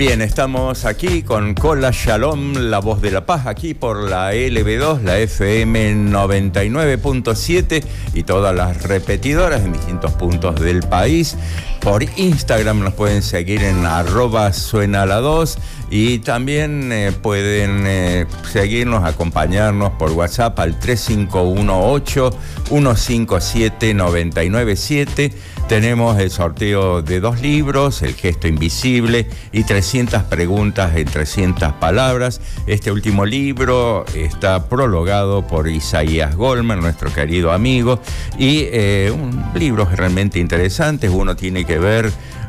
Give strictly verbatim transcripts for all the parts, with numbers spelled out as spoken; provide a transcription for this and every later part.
Bien, estamos aquí con Kola Shalom, la voz de la paz, aquí por la L B dos, la F M noventa y nueve punto siete y todas las repetidoras en distintos puntos del país. Por Instagram nos pueden seguir en arroba suena la dos y también eh, pueden eh, seguirnos, acompañarnos por WhatsApp al tres cinco uno ocho uno cinco siete nueve nueve siete. Tenemos el sorteo de dos libros, El gesto invisible y trescientas preguntas en trescientas palabras. Este último libro está prologado por Isaías Goldman, nuestro querido amigo, y eh, un libro realmente interesante. Uno tiene que ver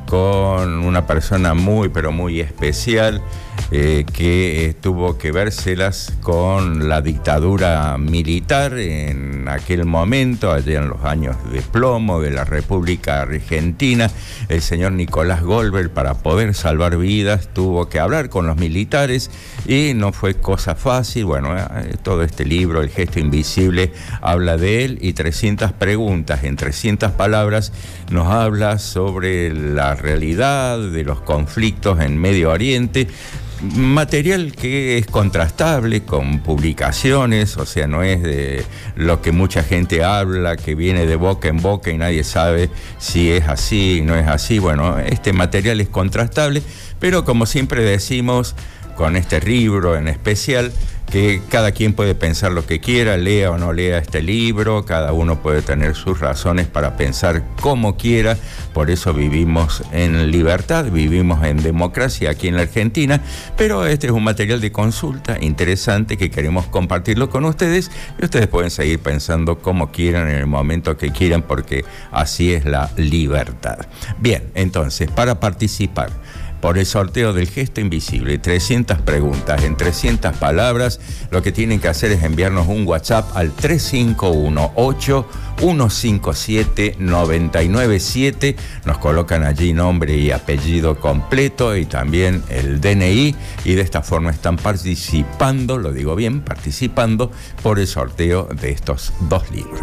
con una persona muy, pero muy especial eh, que eh, tuvo que vérselas con la dictadura militar en aquel momento, allá en los años de plomo de la República Argentina. El señor Nicolás Goldberg, para poder salvar vidas, tuvo que hablar con los militares y no fue cosa fácil. Bueno, eh, todo este libro, El gesto invisible, habla de él, y trescientas preguntas en trescientas palabras nos habla sobre la realidad de los conflictos en Medio Oriente. Material que es contrastable con publicaciones, o sea, no es de lo que mucha gente habla, que viene de boca en boca y nadie sabe si es así o no es así. Bueno, este material es contrastable, pero como siempre decimos con este libro en especial, que cada quien puede pensar lo que quiera, lea o no lea este libro, cada uno puede tener sus razones para pensar como quiera. Por eso vivimos en libertad, vivimos en democracia aquí en la Argentina, pero este es un material de consulta interesante que queremos compartirlo con ustedes, y ustedes pueden seguir pensando como quieran en el momento que quieran, porque así es la libertad. Bien, entonces, para participar por el sorteo del gesto invisible, trescientas preguntas en trescientas palabras, lo que tienen que hacer es enviarnos un WhatsApp al tres cinco uno ocho uno cinco siete nueve nueve siete. Nos colocan allí nombre y apellido completo y también el D N I, y de esta forma están participando, lo digo bien, participando por el sorteo de estos dos libros.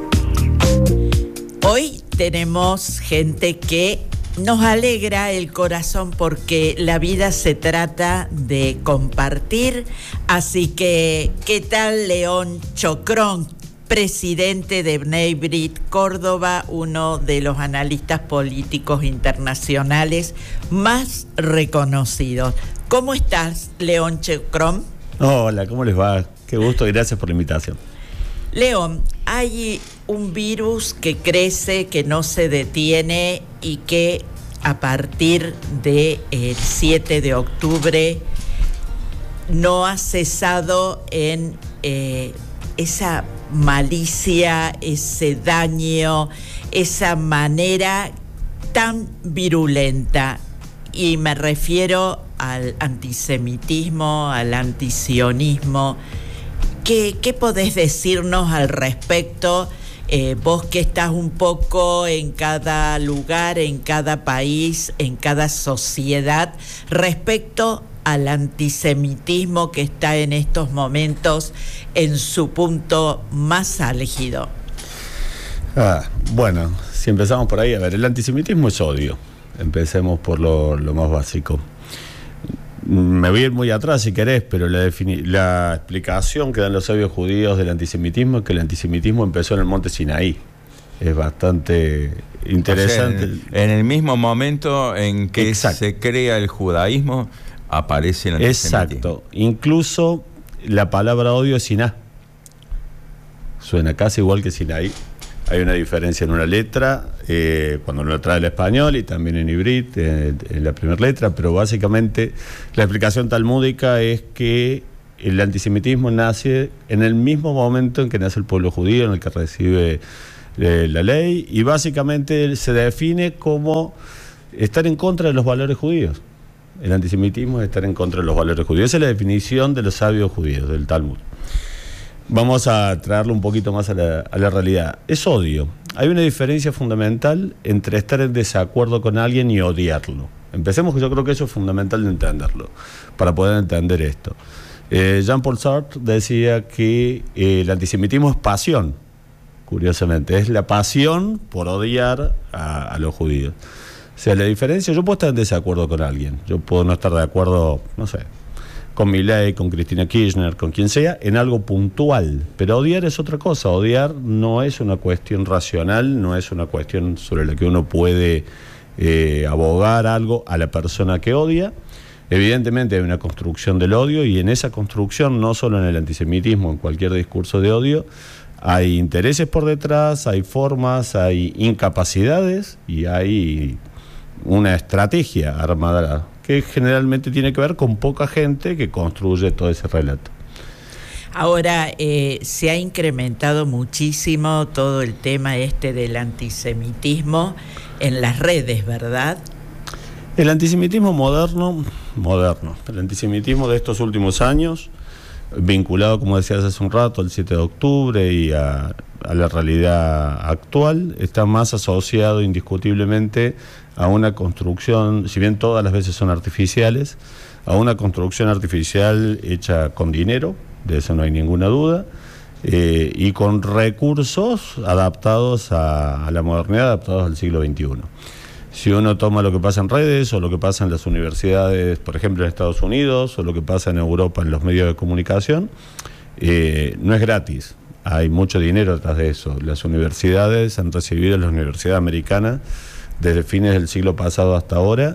Hoy tenemos gente que nos alegra el corazón, porque la vida se trata de compartir. Así que, ¿qué tal León Chocrón, presidente de Bnei Brit Córdoba, uno de los analistas políticos internacionales más reconocidos? ¿Cómo estás, León Chocrón? Hola, ¿cómo les va? Qué gusto y gracias por la invitación. León, hay un virus que crece, que no se detiene y que a partir del siete de octubre no ha cesado en eh, esa malicia, ese daño, esa manera tan virulenta. Y me refiero al antisemitismo, al antisionismo. ¿Qué, qué podés decirnos al respecto? Eh, vos que estás un poco en cada lugar, en cada país, en cada sociedad, respecto al antisemitismo que está en estos momentos en su punto más álgido. Ah, bueno, si empezamos por ahí, a ver, el antisemitismo es odio. Empecemos por lo, lo más básico. Me voy a ir muy atrás si querés, pero la, defini- la explicación que dan los sabios judíos del antisemitismo es que el antisemitismo empezó en el monte Sinaí. Es bastante interesante. O sea, en, en el mismo momento en que Exacto. se crea el judaísmo, aparece el antisemitismo. Exacto. Incluso la palabra odio es Siná. Suena casi igual que Sinaí. Hay una diferencia en una letra, eh, cuando uno trae el español, y también en hibrit, eh, en la primera letra, pero básicamente la explicación talmúdica es que el antisemitismo nace en el mismo momento en que nace el pueblo judío, en el que recibe eh, la ley, y básicamente se define como estar en contra de los valores judíos. El antisemitismo es estar en contra de los valores judíos. Esa es la definición de los sabios judíos, del Talmud. Vamos a traerlo un poquito más a la, a la realidad. Es odio. Hay una diferencia fundamental entre estar en desacuerdo con alguien y odiarlo. Empecemos, que yo creo que eso es fundamental de entenderlo, para poder entender esto. Eh, Jean-Paul Sartre decía que eh, el antisemitismo es pasión, curiosamente. Es la pasión por odiar a, a los judíos. sea, la diferencia, yo puedo estar en desacuerdo con alguien, yo puedo no estar de acuerdo, no sé, con Milei, con Cristina Kirchner, con quien sea, en algo puntual, pero odiar es otra cosa. Odiar no es una cuestión racional, no es una cuestión sobre la que uno puede eh, abogar algo a la persona que odia. Evidentemente hay una construcción del odio, y en esa construcción, no solo en el antisemitismo, en cualquier discurso de odio, hay intereses por detrás, hay formas, hay incapacidades y hay una estrategia armada que generalmente tiene que ver con poca gente que construye todo ese relato. Ahora, eh, se ha incrementado muchísimo todo el tema este del antisemitismo en las redes, ¿verdad? El antisemitismo moderno, moderno, el antisemitismo de estos últimos años, vinculado, como decías hace un rato, al siete de octubre y a, a la realidad actual, está más asociado indiscutiblemente a una construcción, si bien todas las veces son artificiales, a una construcción artificial hecha con dinero, de eso no hay ninguna duda, eh, y con recursos adaptados a, a la modernidad, adaptados al siglo veintiuno. Si uno toma lo que pasa en redes o lo que pasa en las universidades, por ejemplo en Estados Unidos, o lo que pasa en Europa en los medios de comunicación, eh, no es gratis, hay mucho dinero detrás de eso. Las universidades han recibido, las universidades americanas, desde fines del siglo pasado hasta ahora,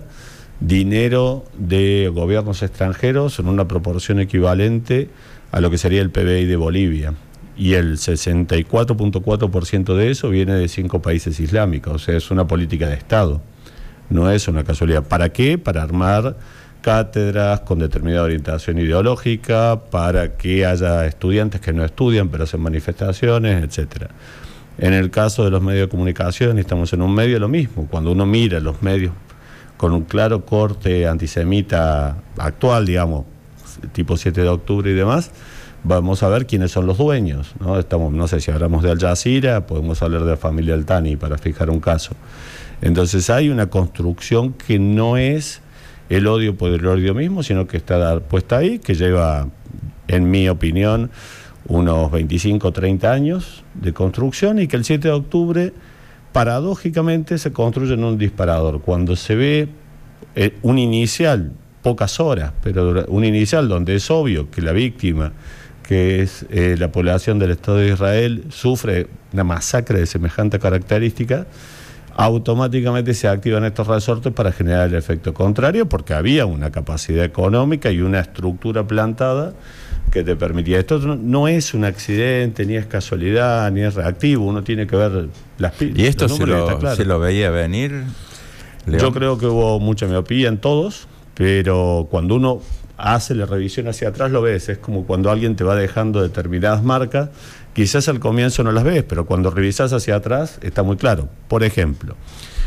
dinero de gobiernos extranjeros en una proporción equivalente a lo que sería el P B I de Bolivia. Y el sesenta y cuatro punto cuatro por ciento de eso viene de cinco países islámicos, o sea, es una política de Estado, no es una casualidad. ¿Para qué? Para armar cátedras con determinada orientación ideológica, para que haya estudiantes que no estudian pero hacen manifestaciones, etcétera. En el caso de los medios de comunicación, estamos en un medio lo mismo. Cuando uno mira los medios con un claro corte antisemita actual, digamos, tipo siete de octubre y demás, vamos a ver quiénes son los dueños, ¿no? Estamos, no sé si hablamos de Al Jazeera, podemos hablar de la familia Al-Thani para fijar un caso. Entonces hay una construcción que no es el odio por el odio mismo, sino que está puesta ahí, que lleva, en mi opinión, unos veinticinco o treinta años de construcción, y que el siete de octubre paradójicamente se construye en un disparador. Cuando se ve eh, un inicial, pocas horas, pero un inicial donde es obvio que la víctima, que es eh, la población del Estado de Israel, sufre una masacre de semejante característica, automáticamente se activan estos resortes para generar el efecto contrario, porque había una capacidad económica y una estructura plantada que te permitía. Esto no, no es un accidente, ni es casualidad, ni es reactivo, uno tiene que ver las pilas. ¿Y esto se lo, claro. se lo veía venir, León? Yo creo que hubo mucha miopía en todos, pero cuando uno hace la revisión hacia atrás lo ves, es como cuando alguien te va dejando determinadas marcas, quizás al comienzo no las ves, pero cuando revisas hacia atrás está muy claro. Por ejemplo,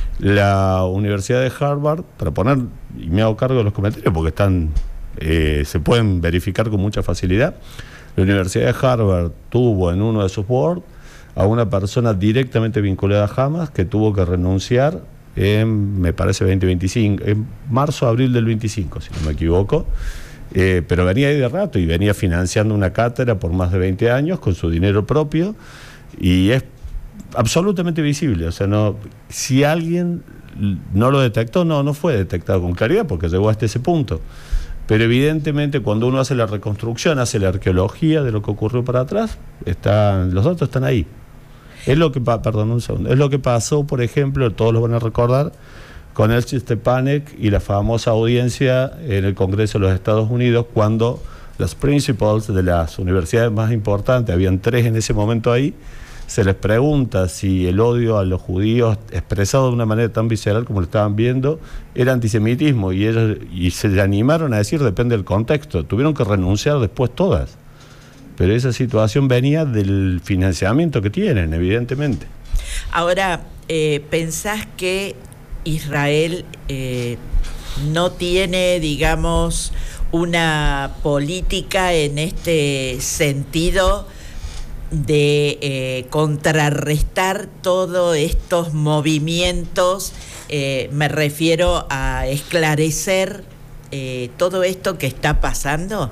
la Universidad de Harvard, para poner, y me hago cargo de los comentarios porque están, eh, se pueden verificar con mucha facilidad, la Universidad de Harvard tuvo en uno de sus boards a una persona directamente vinculada a Hamas que tuvo que renunciar en, me parece, veinte veinticinco, en marzo, abril del veinticinco, si no me equivoco, eh, pero venía ahí de rato y venía financiando una cátedra por más de veinte años con su dinero propio, y es absolutamente visible. O sea, no, si alguien no lo detectó, no, no fue detectado con claridad porque llegó hasta ese punto. Pero evidentemente cuando uno hace la reconstrucción, hace la arqueología de lo que ocurrió para atrás, están, los datos están ahí. Es lo que, perdón, un segundo, es lo que pasó, por ejemplo, todos lo van a recordar, con Elchi Stepanek y la famosa audiencia en el Congreso de los Estados Unidos, cuando los principals de las universidades más importantes, habían tres en ese momento ahí, se les pregunta si el odio a los judíos expresado de una manera tan visceral como lo estaban viendo era antisemitismo, y ellos y se le animaron a decir depende del contexto. Tuvieron que renunciar después todas, pero esa situación venía del financiamiento que tienen, evidentemente. Ahora, eh, ¿pensás que Israel eh, no tiene, digamos, una política en este sentido de eh, contrarrestar todos estos movimientos? Eh, me refiero a esclarecer eh, todo esto que está pasando.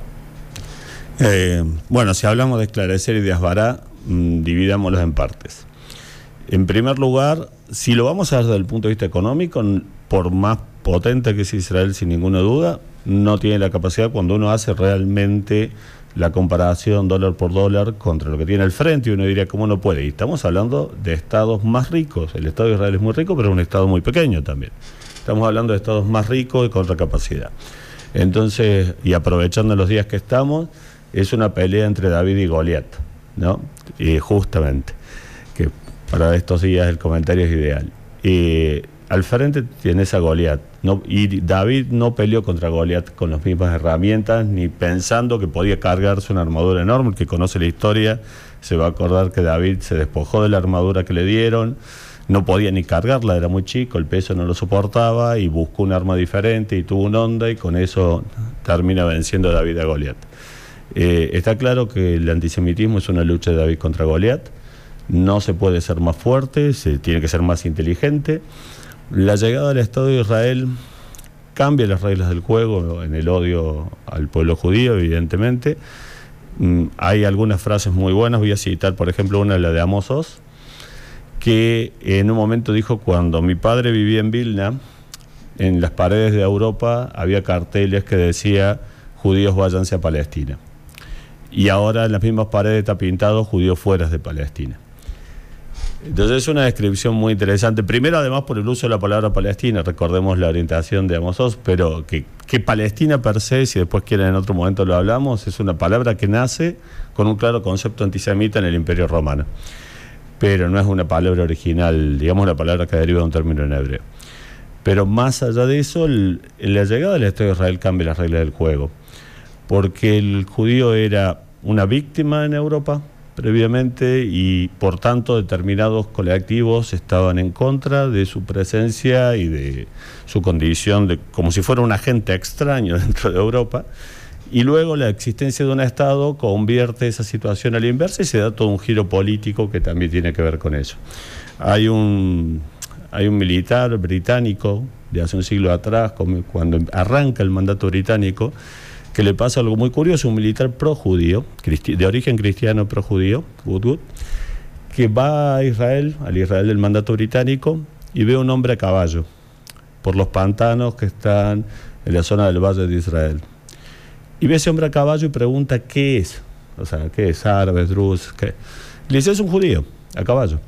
Eh, bueno, si hablamos de esclarecer y de asvará, mmm, dividámoslos en partes. En primer lugar, si lo vamos a ver desde el punto de vista económico, por más potente que es Israel, sin ninguna duda, no tiene la capacidad cuando uno hace realmente la comparación dólar por dólar contra lo que tiene al frente, y uno diría, ¿cómo no puede? Y estamos hablando de estados más ricos. El Estado de Israel es muy rico, pero es un estado muy pequeño también. Estamos hablando de estados más ricos y con otra capacidad. Entonces, y aprovechando los días que estamos, es una pelea entre David y Goliat, ¿no? Y justamente, que para estos días el comentario es ideal. Y al frente tienes a Goliat, ¿no? Y David no peleó contra Goliat con las mismas herramientas, ni pensando que podía cargarse una armadura enorme. El que conoce la historia se va a acordar que David se despojó de la armadura que le dieron, no podía ni cargarla, era muy chico, el peso no lo soportaba, y buscó un arma diferente y tuvo un onda, y con eso termina venciendo a David a Goliat. Eh, está claro que el antisemitismo es una lucha de David contra Goliat. No se puede ser más fuerte, se tiene que ser más inteligente. La llegada del Estado de Israel cambia las reglas del juego en el odio al pueblo judío, evidentemente. Mm, hay algunas frases muy buenas, voy a citar por ejemplo una, la de Amos Oz, que en un momento dijo: cuando mi padre vivía en Vilna, en las paredes de Europa había carteles que decía judíos váyanse a Palestina, y ahora en las mismas paredes está pintado judíos fuera de Palestina. Entonces es una descripción muy interesante, primero además por el uso de la palabra Palestina, recordemos la orientación de Amos Oz, pero que, que Palestina per se, si después quieren en otro momento lo hablamos, es una palabra que nace con un claro concepto antisemita en el Imperio Romano, pero no es una palabra original, digamos una palabra que deriva de un término en hebreo. Pero más allá de eso, el, la llegada del Estado de Israel cambia las reglas del juego, porque el judío era una víctima en Europa previamente, y por tanto determinados colectivos estaban en contra de su presencia y de su condición de como si fuera un agente extraño dentro de Europa. Y luego la existencia de un Estado convierte esa situación a la inversa y se da todo un giro político que también tiene que ver con eso. Hay un, hay un militar británico de hace un siglo atrás, cuando arranca el mandato británico, que le pasa algo muy curioso, un militar pro-judío, de origen cristiano pro-judío, Woodwood, que va a Israel, al Israel del mandato británico, y ve a un hombre a caballo por los pantanos que están en la zona del Valle de Israel. Y ve a ese hombre a caballo y pregunta qué es, o sea, qué es, árabe, drus, qué. Le dice, es un judío, a caballo.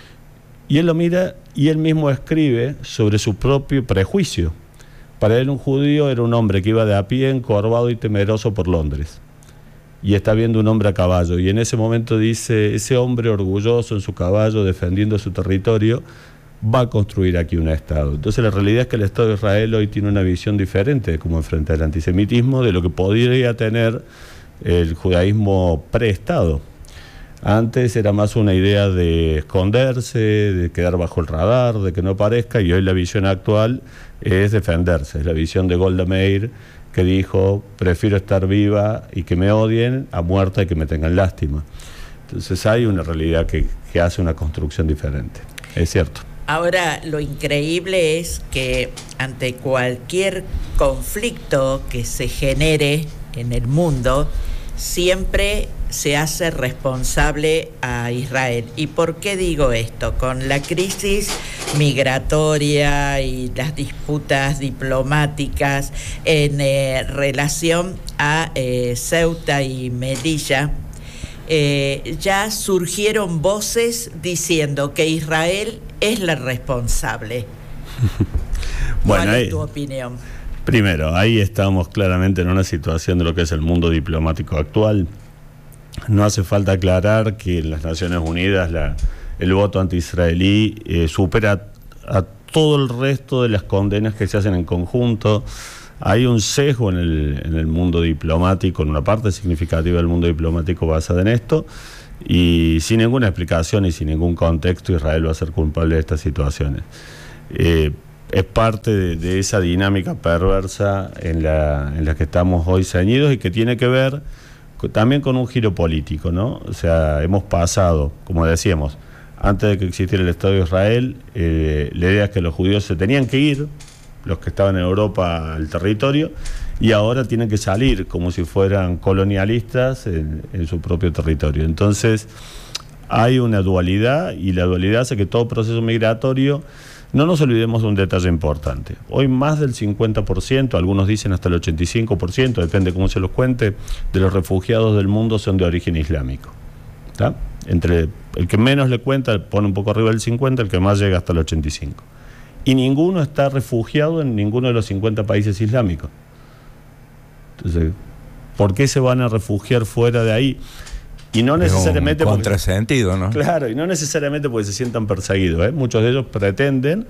Y él lo mira y él mismo escribe sobre su propio prejuicio. Para él un judío era un hombre que iba de a pie, encorvado y temeroso por Londres. Y está viendo un hombre a caballo. Y en ese momento dice, ese hombre orgulloso en su caballo, defendiendo su territorio, va a construir aquí un Estado. Entonces la realidad es que el Estado de Israel hoy tiene una visión diferente de cómo enfrentar el antisemitismo, de lo que podría tener el judaísmo pre-Estado. Antes era más una idea de esconderse, de quedar bajo el radar, de que no aparezca, y hoy la visión actual es defenderse. Es la visión de Golda Meir, que dijo, prefiero estar viva y que me odien a muerta y que me tengan lástima. Entonces hay una realidad que, que hace una construcción diferente, es cierto. Ahora, lo increíble es que ante cualquier conflicto que se genere en el mundo, siempre se hace responsable a Israel. ¿Y por qué digo esto? Con la crisis migratoria y las disputas diplomáticas en eh, relación a eh, Ceuta y Melilla, eh, ya surgieron voces diciendo que Israel es la responsable. Bueno, ¿Cuál ahí, es tu opinión? Primero, ahí estamos claramente en una situación de lo que es el mundo diplomático actual. No hace falta aclarar que en las Naciones Unidas la, el voto anti-israelí eh, supera a, a todo el resto de las condenas que se hacen en conjunto. Hay un sesgo en el, en el mundo diplomático, en una parte significativa del mundo diplomático basada en esto, y sin ninguna explicación y sin ningún contexto Israel va a ser culpable de estas situaciones. Eh, es parte de, de esa dinámica perversa en la, en la que estamos hoy ceñidos, y que tiene que ver también con un giro político, ¿no? O sea, hemos pasado, como decíamos, antes de que existiera el Estado de Israel, eh, la idea es que los judíos se tenían que ir, los que estaban en Europa, al territorio, y ahora tienen que salir como si fueran colonialistas en, en su propio territorio. Entonces, hay una dualidad, y la dualidad hace que todo proceso migratorio No nos olvidemos de un detalle importante. Hoy más del cincuenta por ciento, algunos dicen hasta el ochenta y cinco por ciento, depende cómo se los cuente, de los refugiados del mundo son de origen islámico. ¿Está? Entre el que menos le cuenta pone un poco arriba del cincuenta, el que más llega hasta el ochenta y cinco. Y ninguno está refugiado en ninguno de los cincuenta países islámicos. Entonces, ¿por qué se van a refugiar fuera de ahí? Y no necesariamente un contrasentido, ¿no? Claro, y no necesariamente porque se sientan perseguidos, ¿eh? Muchos de ellos pretenden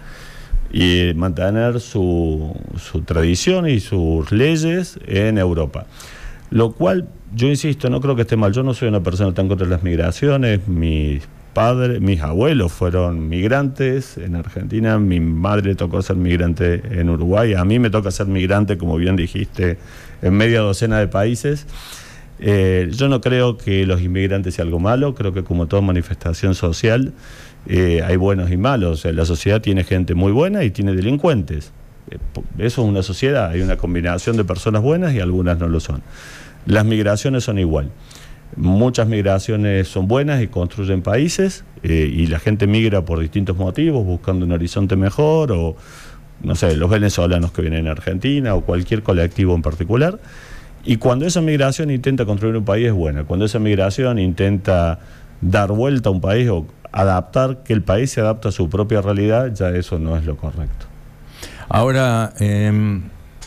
y mantener su, su tradición y sus leyes en Europa. Lo cual, yo insisto, no creo que esté mal. Yo no soy una persona tan contra las migraciones. Mis padres, mis abuelos fueron migrantes en Argentina. Mi madre tocó ser migrante en Uruguay. A mí me toca ser migrante, como bien dijiste, en media docena de países. Eh, yo no creo que los inmigrantes sea algo malo. Creo que como toda manifestación social eh, hay buenos y malos. O sea, la sociedad tiene gente muy buena y tiene delincuentes. Eso es una sociedad, hay una combinación de personas buenas y algunas no lo son. Las migraciones son igual. Muchas migraciones son buenas y construyen países, eh, y la gente migra por distintos motivos, buscando un horizonte mejor, o no sé, los venezolanos que vienen a Argentina o cualquier colectivo en particular. Y cuando esa migración intenta construir un país es buena. Cuando esa migración intenta dar vuelta a un país o adaptar, que el país se adapte a su propia realidad, ya eso no es lo correcto. Ahora, eh,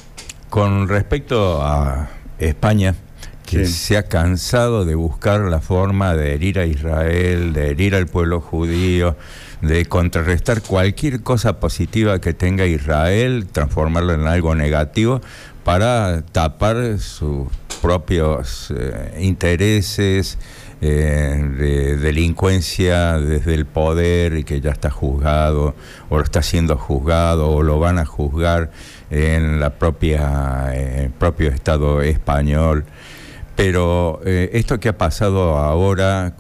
con respecto a España, que sí. se ha cansado de buscar la forma de herir a Israel, de herir al pueblo judío, de contrarrestar cualquier cosa positiva que tenga Israel, transformarlo en algo negativo, para tapar sus propios eh, intereses, Eh, de delincuencia desde el poder y que ya está juzgado o lo está siendo juzgado o lo van a juzgar en la propia eh, el propio Estado español. Pero eh, esto que ha pasado ahora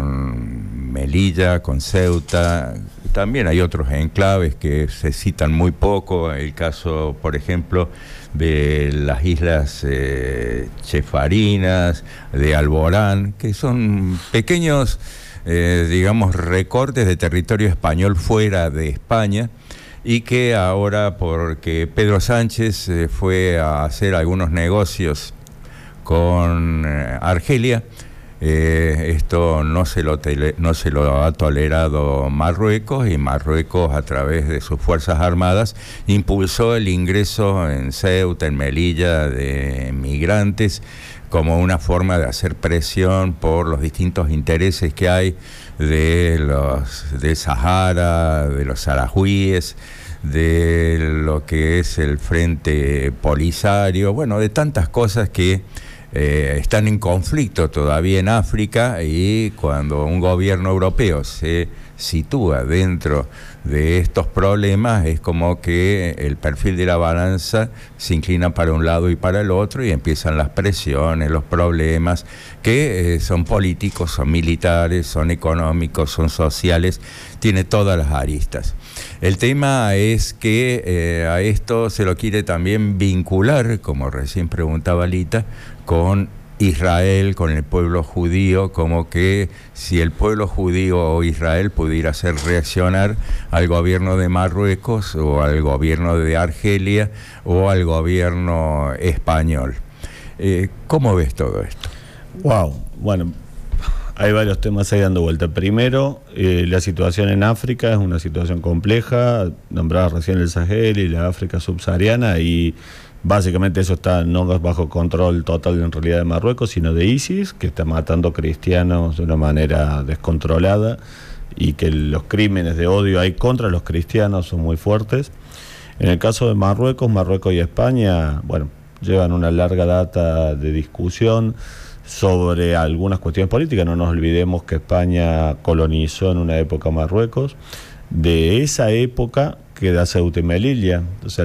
con Melilla, con Ceuta, también hay otros enclaves que se citan muy poco, el caso, por ejemplo, de las islas eh, Chefarinas, de Alborán, que son pequeños, eh, digamos, recortes de territorio español fuera de España, y que ahora, porque Pedro Sánchez eh, fue a hacer algunos negocios con eh, Argelia, Eh, esto no se, lo tele, no se lo ha tolerado Marruecos, y Marruecos, a través de sus Fuerzas Armadas, impulsó el ingreso en Ceuta, en Melilla, de migrantes, como una forma de hacer presión por los distintos intereses que hay de los de Sahara, de los saharaui, de lo que es el Frente Polisario, bueno, de tantas cosas que Eh, están en conflicto todavía en África, y cuando un gobierno europeo se sitúa dentro de estos problemas, es como que el perfil de la balanza se inclina para un lado y para el otro, y empiezan las presiones, los problemas, que eh, son políticos, son militares, son económicos, son sociales, tiene todas las aristas. El tema es que eh, a esto se lo quiere también vincular, como recién preguntaba Lita, con Israel, con el pueblo judío, como que si el pueblo judío o Israel pudiera hacer reaccionar al gobierno de Marruecos o al gobierno de Argelia o al gobierno español. Eh, ¿Cómo ves todo esto? Wow, bueno, hay varios temas ahí dando vuelta. Primero, eh, la situación en África es una situación compleja, nombraba recién el Sahel y la África subsahariana, y básicamente eso está no bajo control total en realidad de Marruecos, sino de ISIS, que está matando cristianos de una manera descontrolada, y que los crímenes de odio hay contra los cristianos son muy fuertes. En el caso de Marruecos, Marruecos y España, bueno, llevan una larga data de discusión sobre algunas cuestiones políticas. No nos olvidemos que España colonizó en una época Marruecos. De esa época queda Ceuta y Melilla. O sea,